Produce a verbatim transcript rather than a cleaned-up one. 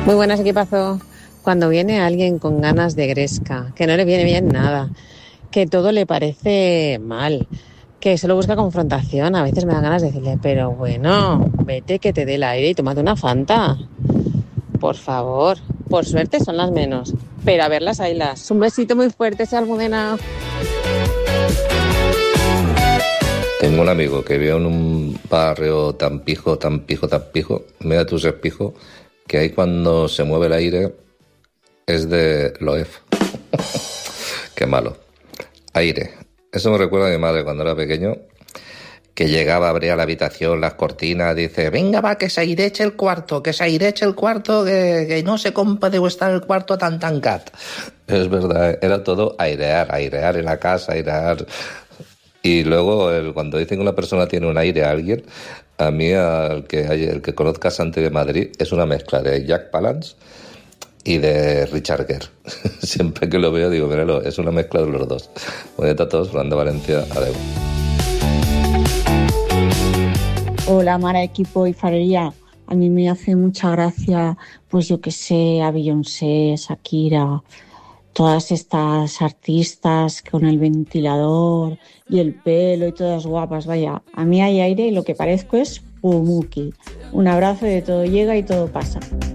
Muy buenas, equipazo. Cuando viene alguien con ganas de gresca, que no le viene bien nada, que todo le parece mal, que solo busca confrontación, a veces me da ganas de decirle, pero bueno, vete que te dé el aire y tómate una Fanta. Por favor, por suerte son las menos, pero a verlas, haylas. Un besito muy fuerte, esa Almudena. Tengo un amigo que vive en un barrio tan pijo, tan pijo, tan pijo, mira tú ese pijo, que ahí cuando se mueve el aire es de Loef. Qué malo. Aire. Eso me recuerda a mi madre cuando era pequeño, que llegaba, abría la habitación, las cortinas, dice, venga va, que se aireche el cuarto, que se aireche el cuarto, que, que no se puede estar el cuarto tan tan cat. Es verdad, era todo airear, airear en la casa, airear. Y luego, el, cuando dicen que una persona tiene un aire a alguien, a mí, al que, el que conozca Santi de Madrid, es una mezcla de Jack Palance y de Richard Gere. Siempre que lo veo digo, míralo, es una mezcla de los dos. Buenas a todos, Fernando Valencia, adeu. Hola, Mara, equipo y farería. A mí me hace mucha gracia, pues yo que sé, a Beyoncé, Shakira, todas estas artistas con el ventilador y el pelo y todas guapas. Vaya, a mí hay aire y lo que parezco es Pumuki. Un abrazo, de todo llega y todo pasa.